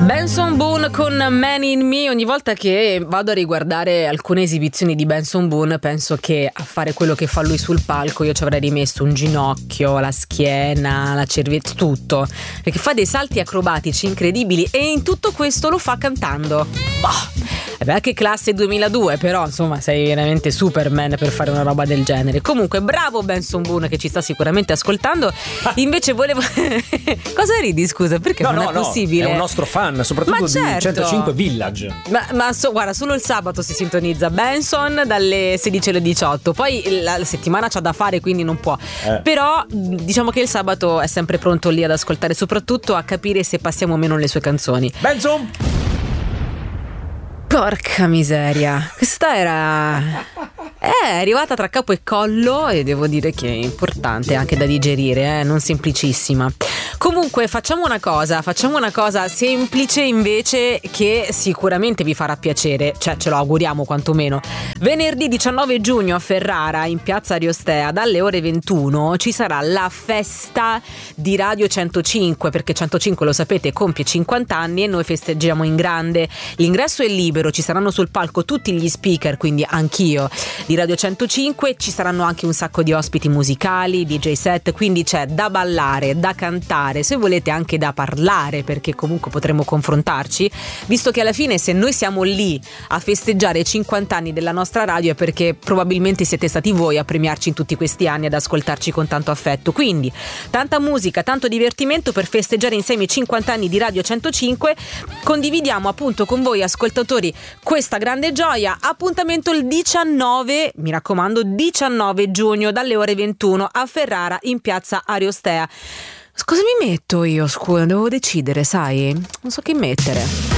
Benson Boone con Man in Me. Ogni volta che vado a riguardare alcune esibizioni di Benson Boone penso che a fare quello che fa lui sul palco io ci avrei rimesso un ginocchio, la schiena, la cervetta, tutto, perché fa dei salti acrobatici incredibili e in tutto questo lo fa cantando. Beh, che classe 2002, però insomma sei veramente Superman per fare una roba del genere. Comunque bravo Benson Boone che ci sta sicuramente ascoltando. Invece volevo cosa ridi, scusa, perché non è possibile? È un nostro fan, soprattutto di 105 Village. Ma guarda, solo il sabato si sintonizza Benson dalle 16 alle 18. Poi la settimana c'ha da fare, quindi non può. Però diciamo che il sabato è sempre pronto lì ad ascoltare, soprattutto a capire se passiamo o meno le sue canzoni. Benson! Porca miseria, questa è arrivata tra capo e collo e devo dire che è importante anche da digerire, non semplicissima. Comunque facciamo una cosa semplice invece che sicuramente vi farà piacere, cioè ce lo auguriamo quantomeno. Venerdì 19 giugno a Ferrara, in piazza Ariostea, dalle ore 21 ci sarà la festa di Radio 105, perché 105 lo sapete compie 50 anni e noi festeggiamo in grande. L'ingresso è libero, ci saranno sul palco tutti gli speaker, quindi anch'io di Radio 105, ci saranno anche un sacco di ospiti musicali, DJ set, quindi c'è da ballare, da cantare, se volete anche da parlare, perché comunque potremo confrontarci, visto che alla fine se noi siamo lì a festeggiare i 50 anni della nostra radio è perché probabilmente siete stati voi a premiarci in tutti questi anni, ad ascoltarci con tanto affetto. Quindi tanta musica, tanto divertimento per festeggiare insieme i 50 anni di Radio 105. Condividiamo appunto con voi ascoltatori questa grande gioia. Appuntamento il 19, mi raccomando, 19 giugno dalle ore 21 a Ferrara in piazza Ariostea. Cosa mi metto io? Scusa, devo decidere, sai? Non so che mettere.